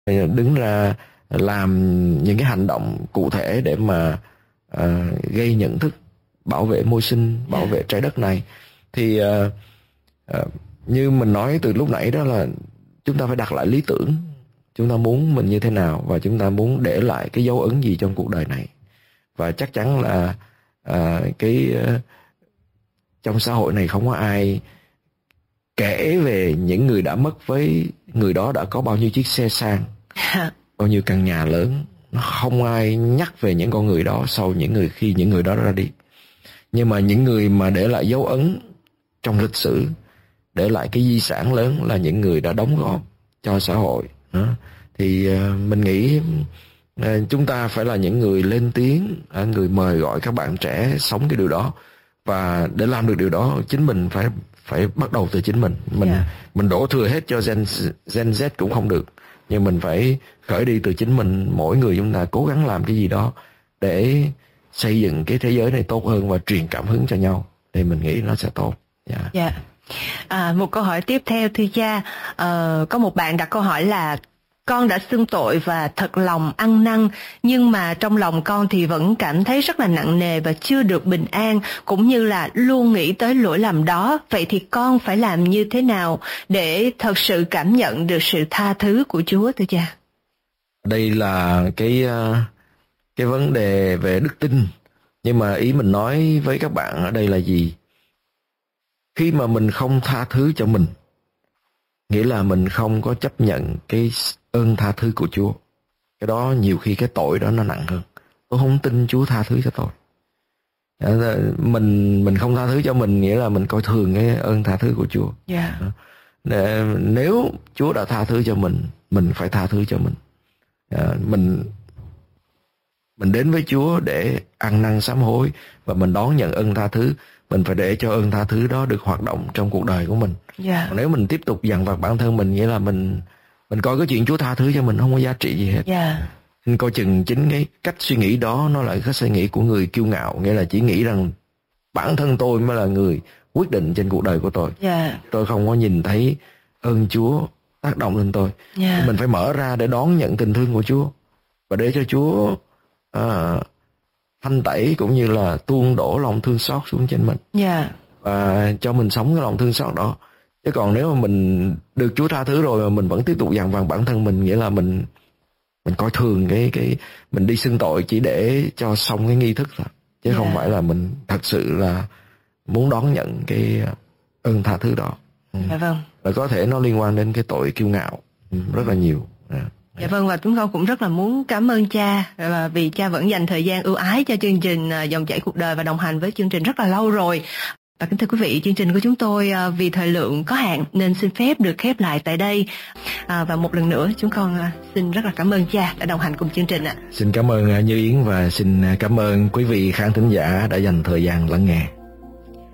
đứng ra làm những cái hành động cụ thể để mà gây nhận thức bảo vệ môi sinh, bảo vệ trái đất này. Thì như mình nói từ lúc nãy đó là chúng ta phải đặt lại lý tưởng, chúng ta muốn mình như thế nào và chúng ta muốn để lại cái dấu ấn gì trong cuộc đời này. Và chắc chắn là trong xã hội này không có ai kể về những người đã mất với người đó đã có bao nhiêu chiếc xe sang, bao nhiêu căn nhà lớn. Nó không ai nhắc về những con người đó sau khi những người đó ra đi. Nhưng mà những người mà để lại dấu ấn trong lịch sử, để lại cái di sản lớn là những người đã đóng góp cho xã hội. Thì mình nghĩ chúng ta phải là những người lên tiếng, người mời gọi các bạn trẻ sống cái điều đó. Và để làm được điều đó, chính mình phải bắt đầu từ chính mình. Mình đổ thừa hết cho Gen Z cũng không được, nhưng mình phải khởi đi từ chính mình. Mỗi người chúng ta cố gắng làm cái gì đó để xây dựng cái thế giới này tốt hơn và truyền cảm hứng cho nhau, thì mình nghĩ nó sẽ tốt. Một câu hỏi tiếp theo thưa cha. Có một bạn đặt câu hỏi là: con đã xưng tội và thật lòng ăn năn, nhưng mà trong lòng con thì vẫn cảm thấy rất là nặng nề và chưa được bình an, cũng như là luôn nghĩ tới lỗi lầm đó. Vậy thì con phải làm như thế nào để thật sự cảm nhận được sự tha thứ của Chúa thưa cha? Đây là cái vấn đề về đức tin. Nhưng mà ý mình nói với các bạn ở đây là gì? Khi mà mình không tha thứ cho mình, nghĩa là mình không có chấp nhận cái ơn tha thứ của Chúa. Cái đó nhiều khi cái tội đó nó nặng hơn. Tôi không tin Chúa tha thứ cho tôi. Mình không tha thứ cho mình, nghĩa là mình coi thường cái ơn tha thứ của Chúa. Nếu Chúa đã tha thứ cho mình phải tha thứ cho mình. Mình đến với Chúa để ăn năn sám hối và mình đón nhận ơn tha thứ. Mình phải để cho ơn tha thứ đó được hoạt động trong cuộc đời của mình. Còn nếu mình tiếp tục dằn vặt bản thân mình, nghĩa là mình coi cái chuyện Chúa tha thứ cho mình không có giá trị gì hết. Nên coi chừng chính cái cách suy nghĩ đó nó là cái suy nghĩ của người kiêu ngạo, nghĩa là chỉ nghĩ rằng bản thân tôi mới là người quyết định trên cuộc đời của tôi. Tôi không có nhìn thấy ơn Chúa tác động lên tôi. Mình phải mở ra để đón nhận tình thương của Chúa và để cho Chúa thanh tẩy cũng như là tuôn đổ lòng thương xót xuống trên mình. Và cho mình sống cái lòng thương xót đó. Chứ còn nếu mà mình được Chúa tha thứ rồi mà mình vẫn tiếp tục dằn vặt bản thân mình, nghĩa là mình coi thường cái mình đi xưng tội chỉ để cho xong cái nghi thức thôi, chứ không phải là mình thật sự là muốn đón nhận cái ơn tha thứ đó. Và có thể nó liên quan đến cái tội kiêu ngạo rất là nhiều. Dạ vâng, và chúng con cũng rất là muốn cảm ơn cha vì cha vẫn dành thời gian ưu ái cho chương trình Dòng chảy cuộc đời và đồng hành với chương trình rất là lâu rồi. Và kính thưa quý vị, chương trình của chúng tôi vì thời lượng có hạn nên xin phép được khép lại tại đây. Và một lần nữa chúng con xin rất là cảm ơn cha đã đồng hành cùng chương trình ạ. Xin cảm ơn Như Yến và xin cảm ơn quý vị khán thính giả đã dành thời gian lắng nghe.